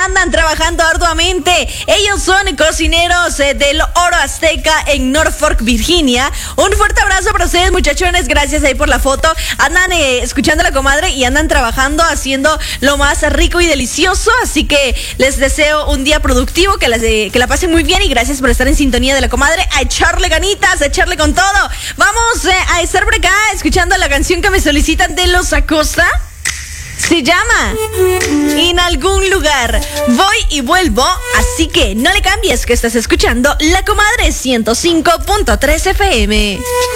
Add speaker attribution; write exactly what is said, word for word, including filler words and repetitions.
Speaker 1: andan trabajando arduamente. Ellos son cocineros eh, del Oro Azteca en Norfolk, Virginia. Un fuerte abrazo para ustedes, muchachones. Gracias ahí por la foto. Andan eh, escuchando a la comadre y andan trabajando, haciendo lo más rico y delicioso. Así que les deseo un día productivo, que, las, eh, que la pasen muy bien y gracias por estar en sintonía de la comadre. A echarle ganitas, a echarle con todo. Vamos eh, a estar por acá escuchando la canción que me solicitan de Los Acosta. Se llama En algún lugar. Voy y vuelvo, así que no le cambies, que estás escuchando La Comadre ciento cinco punto tres F M.